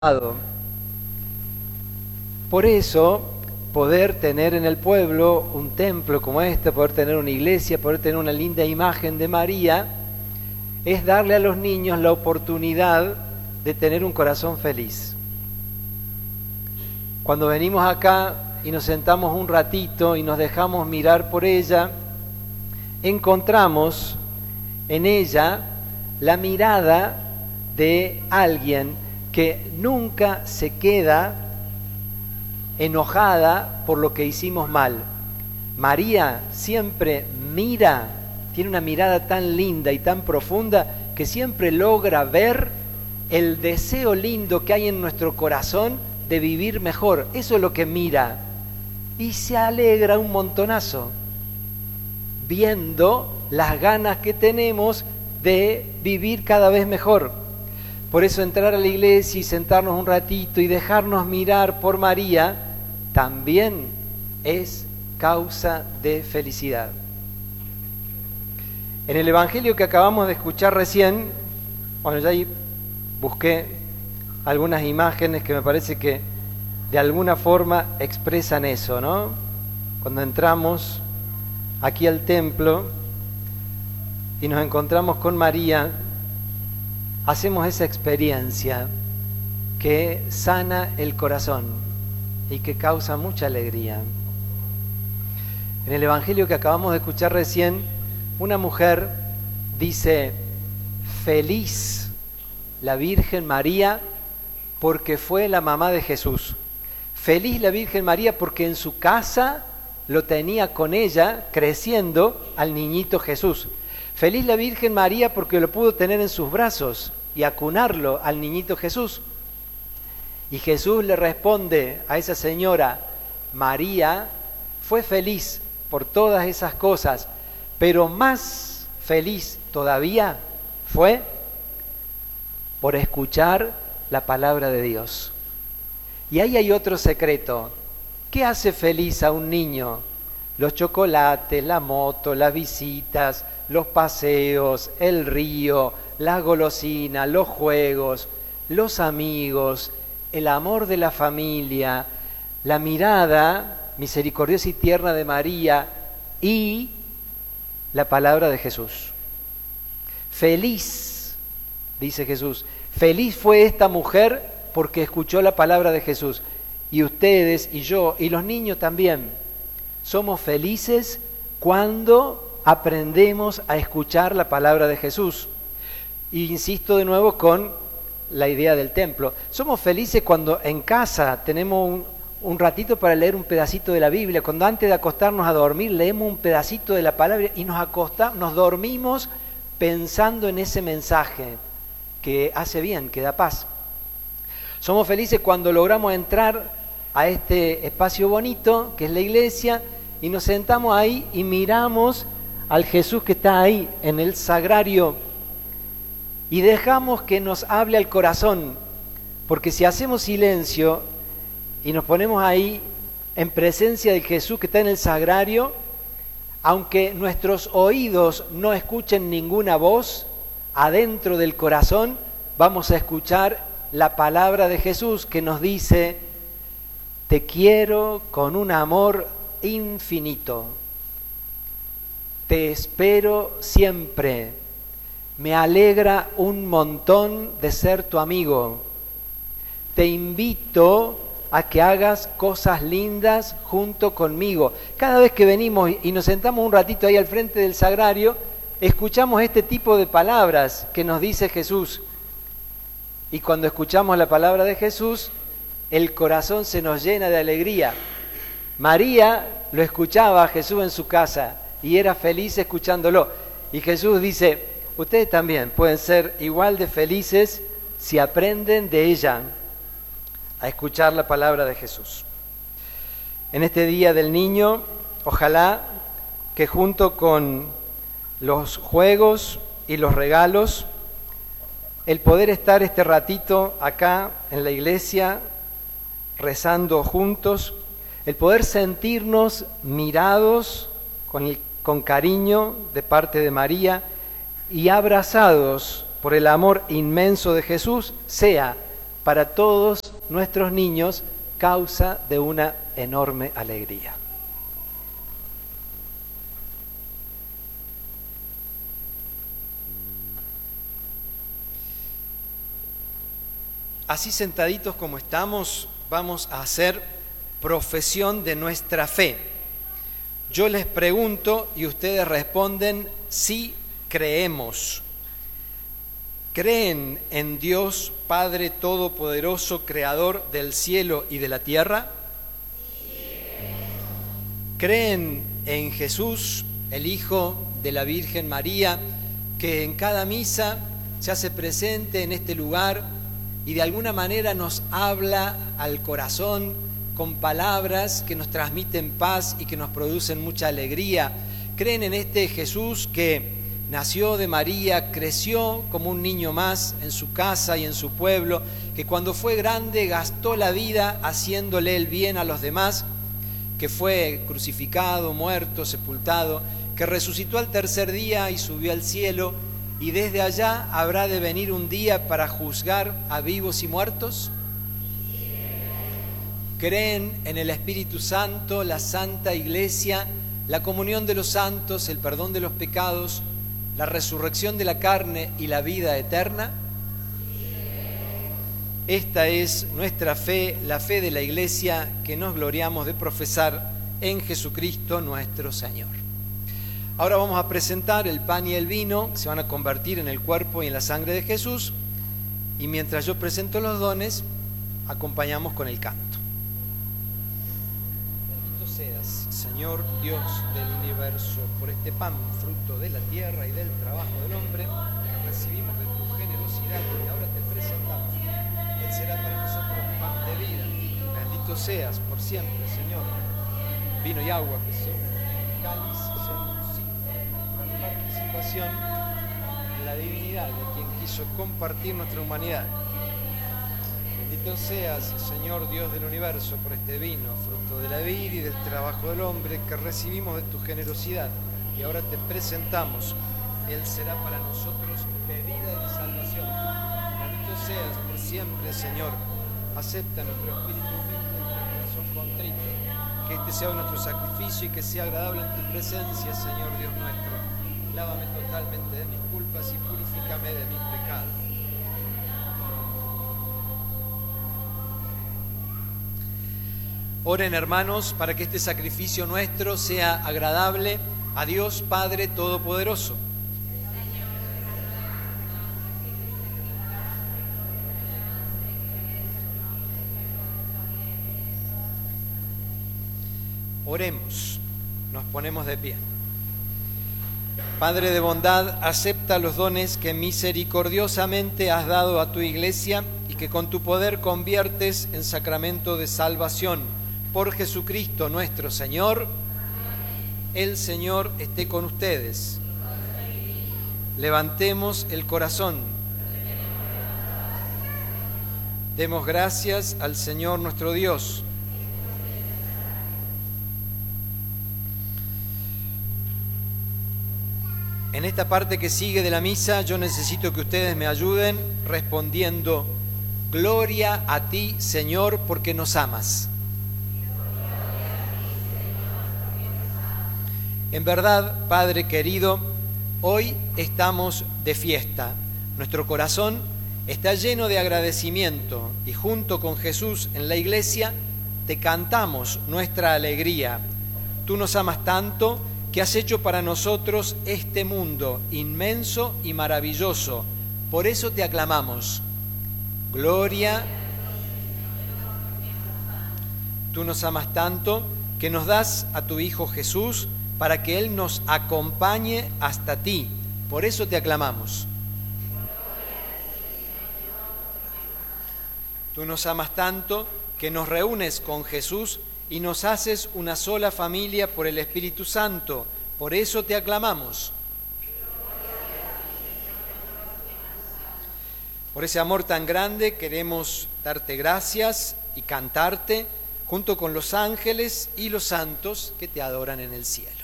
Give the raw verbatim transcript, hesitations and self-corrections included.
Por eso, poder tener en el pueblo un templo como este, poder tener una iglesia, poder tener una linda imagen de María, es darle a los niños la oportunidad de tener un corazón feliz. Cuando venimos acá y nos sentamos un ratito y nos dejamos mirar por ella, encontramos en ella la mirada de alguien que nunca se queda enojada por lo que hicimos mal. María siempre mira, tiene una mirada tan linda y tan profunda que siempre logra ver el deseo lindo que hay en nuestro corazón de vivir mejor. Eso es lo que mira. Y se alegra un montonazo viendo las ganas que tenemos de vivir cada vez mejor. Por eso entrar a la iglesia y sentarnos un ratito y dejarnos mirar por María también es causa de felicidad. En el Evangelio que acabamos de escuchar recién, bueno, ya ahí busqué algunas imágenes que me parece que de alguna forma expresan eso, ¿no? Cuando entramos aquí al templo y nos encontramos con María, hacemos esa experiencia que sana el corazón y que causa mucha alegría. En el Evangelio que acabamos de escuchar recién, una mujer dice: feliz la Virgen María porque fue la mamá de Jesús. Feliz la Virgen María porque en su casa lo tenía con ella creciendo al niñito Jesús. Feliz la Virgen María porque lo pudo tener en sus brazos y acunarlo al niñito Jesús. Y Jesús le responde a esa señora: María fue feliz por todas esas cosas, pero más feliz todavía fue por escuchar la palabra de Dios. Y ahí hay otro secreto. ¿Qué hace feliz a un niño? Los chocolates, la moto, las visitas, los paseos, el río, las golosinas, los juegos, los amigos, el amor de la familia, la mirada misericordiosa y tierna de María y la palabra de Jesús. Feliz, dice Jesús, feliz fue esta mujer porque escuchó la palabra de Jesús. Y ustedes y yo y los niños también somos felices cuando aprendemos a escuchar la palabra de Jesús. Y insisto de nuevo con la idea del templo. Somos felices cuando en casa tenemos un, un ratito para leer un pedacito de la Biblia, cuando antes de acostarnos a dormir leemos un pedacito de la palabra y nos acostamos, nos dormimos pensando en ese mensaje que hace bien, que da paz. Somos felices cuando logramos entrar a este espacio bonito que es la iglesia y nos sentamos ahí y miramos al Jesús que está ahí en el sagrario y dejamos que nos hable al corazón, porque si hacemos silencio y nos ponemos ahí en presencia del Jesús que está en el sagrario, aunque nuestros oídos no escuchen ninguna voz, adentro del corazón vamos a escuchar la palabra de Jesús que nos dice: te quiero con un amor infinito, te espero siempre, me alegra un montón de ser tu amigo, te invito a que hagas cosas lindas junto conmigo. Cada vez que venimos y nos sentamos un ratito ahí al frente del sagrario, escuchamos este tipo de palabras que nos dice Jesús. Y cuando escuchamos la palabra de Jesús, el corazón se nos llena de alegría. María lo escuchaba a Jesús en su casa y era feliz escuchándolo. Y Jesús dice: ustedes también pueden ser igual de felices si aprenden de ella a escuchar la palabra de Jesús. En este Día del Niño, ojalá que junto con los juegos y los regalos, el poder estar este ratito acá en la iglesia rezando juntos, el poder sentirnos mirados con, el, con cariño de parte de María y abrazados por el amor inmenso de Jesús, sea para todos nuestros niños causa de una enorme alegría. Así sentaditos como estamos, vamos a hacer profesión de nuestra fe. Yo les pregunto y ustedes responden sí creemos. ¿Creen en Dios Padre Todopoderoso, Creador del cielo y de la tierra? ¿Creen en Jesús, el Hijo de la Virgen María, que en cada misa se hace presente en este lugar y de alguna manera nos habla al corazón con palabras que nos transmiten paz y que nos producen mucha alegría? ¿Creen en este Jesús que nació de María, creció como un niño más en su casa y en su pueblo, que cuando fue grande gastó la vida haciéndole el bien a los demás, que fue crucificado, muerto, sepultado, que resucitó al tercer día y subió al cielo, y desde allá habrá de venir un día para juzgar a vivos y muertos? ¿Creen en el Espíritu Santo, la Santa Iglesia, la comunión de los santos, el perdón de los pecados, la resurrección de la carne y la vida eterna? Esta es nuestra fe, la fe de la Iglesia que nos gloriamos de profesar en Jesucristo nuestro Señor. Ahora vamos a presentar el pan y el vino, que se van a convertir en el cuerpo y en la sangre de Jesús, y mientras yo presento los dones, acompañamos con el canto. Bendito seas, Señor Dios del universo, por este pan, fruto de la tierra y del trabajo del hombre, que recibimos de tu generosidad y ahora te presentamos. Él será para nosotros pan de vida. Bendito seas por siempre, Señor. Vino y agua que son cáliz, son nuestra participación en la divinidad de quien quiso compartir nuestra humanidad. Bendito seas, Señor Dios del universo, por este vino, fruto de la vid y del trabajo del hombre, que recibimos de tu generosidad y ahora te presentamos. Él será para nosotros bebida de salvación. Bendito seas por siempre, Señor. Acepta nuestro espíritu humilde y nuestro corazón contrito. Que este sea nuestro sacrificio y que sea agradable en tu presencia, Señor Dios nuestro. Lávame totalmente de mis culpas y purifícame de mis pecados. Oren, hermanos, para que este sacrificio nuestro sea agradable a Dios Padre Todopoderoso. Oremos, nos ponemos de pie. Padre de bondad, acepta los dones que misericordiosamente has dado a tu Iglesia y que con tu poder conviertes en sacramento de salvación. Por Jesucristo nuestro Señor. El Señor esté con ustedes. Levantemos el corazón. Demos gracias al Señor nuestro Dios. En esta parte que sigue de la misa, yo necesito que ustedes me ayuden respondiendo: Gloria a ti, Señor, porque nos amas. En verdad, Padre querido, hoy estamos de fiesta. Nuestro corazón está lleno de agradecimiento y junto con Jesús en la iglesia te cantamos nuestra alegría. Tú nos amas tanto que has hecho para nosotros este mundo inmenso y maravilloso. Por eso te aclamamos. Gloria. Tú nos amas tanto que nos das a tu Hijo Jesús para que Él nos acompañe hasta ti. Por eso te aclamamos. Tú nos amas tanto que nos reúnes con Jesús y nos haces una sola familia por el Espíritu Santo. Por eso te aclamamos. Por ese amor tan grande queremos darte gracias y cantarte junto con los ángeles y los santos que te adoran en el cielo.